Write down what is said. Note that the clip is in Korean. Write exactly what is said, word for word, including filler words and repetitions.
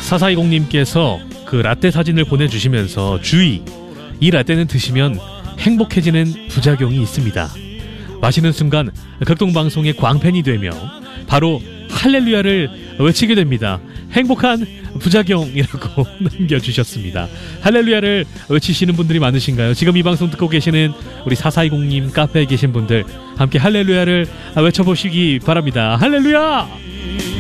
사사이공님께서 그 라떼 사진을 보내주시면서 주의! 이 라떼는 드시면 행복해지는 부작용이 있습니다. 마시는 순간 극동방송의 광팬이 되며 바로 할렐루야를 외치게 됩니다. 행복한 부작용이라고 남겨주셨습니다. 할렐루야를 외치시는 분들이 많으신가요? 지금 이 방송 듣고 계시는 우리 사사이공님 카페에 계신 분들 함께 할렐루야를 외쳐보시기 바랍니다. 할렐루야!